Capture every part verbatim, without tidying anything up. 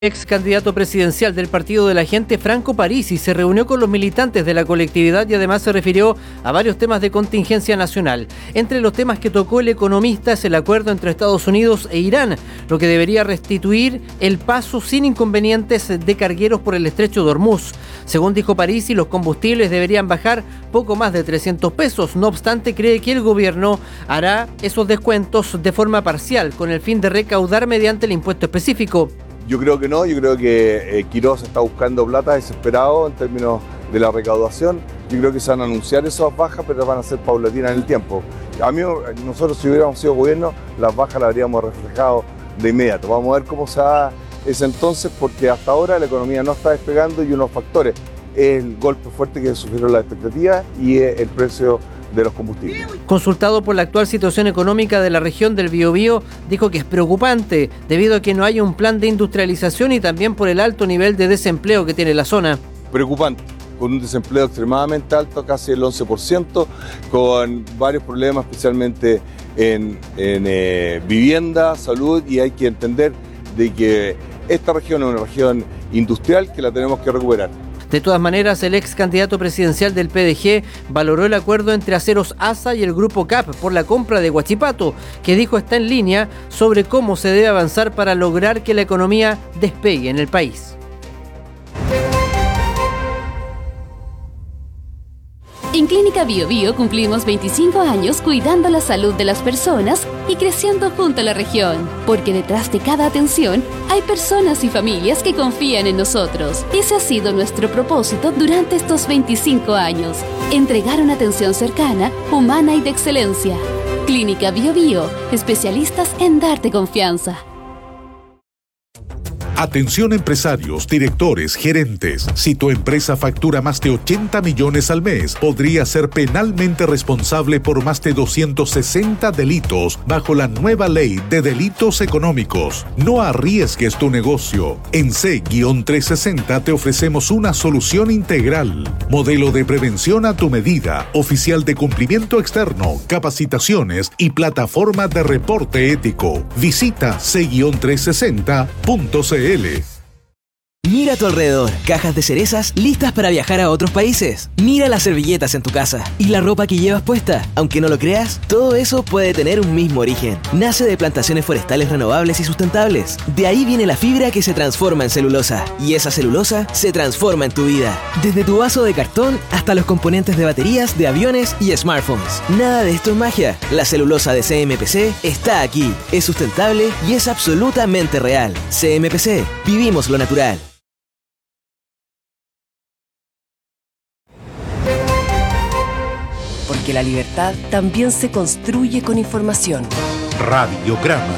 Ex candidato presidencial del Partido de la Gente, Franco Parisi, se reunió con los militantes de la colectividad y además se refirió a varios temas de contingencia nacional. Entre los temas que tocó el economista es el acuerdo entre Estados Unidos e Irán, lo que debería restituir el paso sin inconvenientes de cargueros por el estrecho de Hormuz. Según dijo Parisi, los combustibles deberían bajar poco más de trescientos pesos. No obstante, cree que el gobierno hará esos descuentos de forma parcial, con el fin de recaudar mediante el impuesto específico. Yo creo que no, yo creo que eh, Quirós está buscando plata desesperado en términos de la recaudación. Yo creo que se van a anunciar esas bajas, pero van a ser paulatinas en el tiempo. A mí, nosotros si hubiéramos sido gobierno, las bajas las habríamos reflejado de inmediato. Vamos a ver cómo se da ese entonces, porque hasta ahora la economía no está despegando y unos factores, el golpe fuerte que sufrieron las expectativas y el precio de los combustibles. Consultado por la actual situación económica de la región del Biobío, dijo que es preocupante debido a que no hay un plan de industrialización y también por el alto nivel de desempleo que tiene la zona. Preocupante, con un desempleo extremadamente alto, casi el once por ciento, con varios problemas, especialmente en, en eh, vivienda, salud, y hay que entender de que esta región es una región industrial que la tenemos que recuperar. De todas maneras, el ex candidato presidencial del P D G valoró el acuerdo entre Aceros A S A y el Grupo C A P por la compra de Huachipato, que dijo está en línea sobre cómo se debe avanzar para lograr que la economía despegue en el país. En Clínica Biobío cumplimos veinticinco años cuidando la salud de las personas y creciendo junto a la región, porque detrás de cada atención hay personas y familias que confían en nosotros. Ese ha sido nuestro propósito durante estos veinticinco años, entregar una atención cercana, humana y de excelencia. Clínica Biobío, especialistas en darte confianza. Atención empresarios, directores, gerentes. Si tu empresa factura más de ochenta millones al mes, podría ser penalmente responsable por más de doscientos sesenta delitos bajo la nueva ley de delitos económicos. No arriesgues tu negocio. En C trescientos sesenta te ofrecemos una solución integral. Modelo de prevención a tu medida, oficial de cumplimiento externo, capacitaciones y plataforma de reporte ético. Visita C trescientos sesenta punto c l. Mira a tu alrededor, cajas de cerezas listas para viajar a otros países. Mira las servilletas en tu casa y la ropa que llevas puesta. Aunque no lo creas, todo eso puede tener un mismo origen. Nace de plantaciones forestales renovables y sustentables. De ahí viene la fibra que se transforma en celulosa. Y esa celulosa se transforma en tu vida. Desde tu vaso de cartón hasta los componentes de baterías, de aviones y smartphones. Nada de esto es magia. La celulosa de C M P C está aquí. Es sustentable y es absolutamente real. C M P C. Vivimos lo natural. Porque la libertad también se construye con información. Radiograma.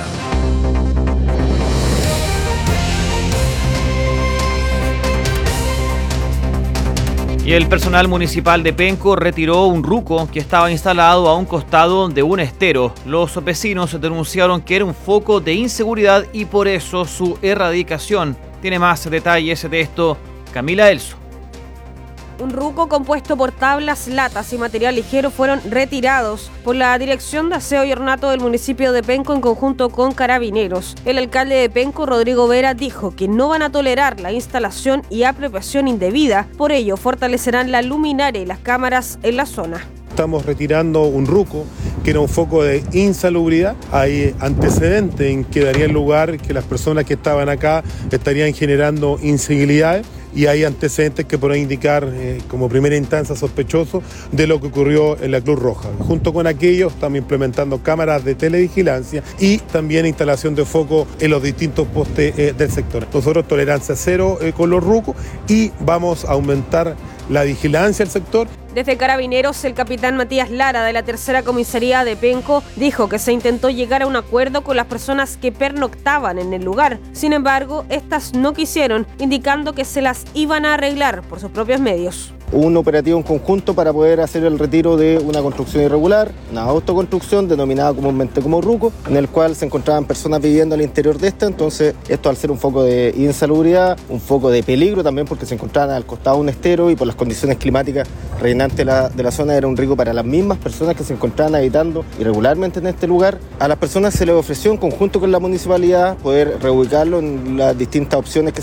Y el personal municipal de Penco retiró un ruco que estaba instalado a un costado de un estero. Los vecinos denunciaron que era un foco de inseguridad y por eso su erradicación. Tiene más detalles de esto Camila Elso. Un ruco compuesto por tablas, latas y material ligero fueron retirados por la Dirección de Aseo y Ornato del municipio de Penco en conjunto con Carabineros. El alcalde de Penco, Rodrigo Vera, dijo que no van a tolerar la instalación y apropiación indebida. Por ello, fortalecerán la luminaria y las cámaras en la zona. Estamos retirando un ruco que era un foco de insalubridad. Hay antecedentes en que daría lugar que las personas que estaban acá estarían generando incivilidades y hay antecedentes que pueden indicar eh, como primera instancia sospechoso de lo que ocurrió en la Cruz Roja. Junto con aquello estamos implementando cámaras de televigilancia y también instalación de foco en los distintos postes eh, del sector. Nosotros tolerancia cero eh, con los rucos y vamos a aumentar la vigilancia del sector. Desde Carabineros, el capitán Matías Lara, de la tercera comisaría de Penco, dijo que se intentó llegar a un acuerdo con las personas que pernoctaban en el lugar. Sin embargo, estas no quisieron, indicando que se las iban a arreglar por sus propios medios. Un operativo en conjunto para poder hacer el retiro de una construcción irregular, una autoconstrucción denominada comúnmente como ruco, en el cual se encontraban personas viviendo al interior de esta. Entonces, esto al ser un foco de insalubridad, un foco de peligro también porque se encontraban al costado de un estero y por las condiciones climáticas reinantes dominante de la, de la zona era un rico para las mismas personas que se encontraban habitando irregularmente en este lugar. A las personas se les ofreció en conjunto con la municipalidad poder reubicarlo en las distintas opciones que